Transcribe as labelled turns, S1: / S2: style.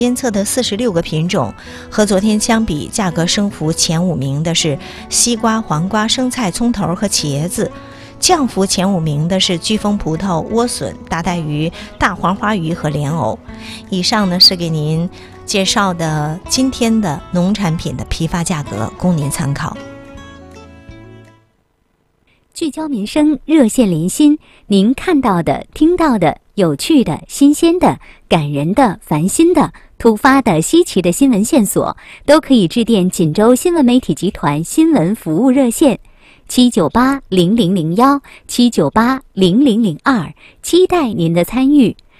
S1: 监测的46个品种，和昨天相比，价格升幅前5名的是西瓜、黄瓜、生菜、葱头和茄子，降幅前5名的是飓风葡萄、莴笋、大带鱼、大黄花鱼和莲藕。以上呢是给您介绍的今天的农产品的批发价格，供您参考。
S2: 聚焦民生，热线连心，您看到的、听到的、有趣的、新鲜的、感人的、烦心的、突发的、稀奇的新闻线索，都可以致电锦州新闻媒体集团新闻服务热线7980001、7980002，期待您的参与。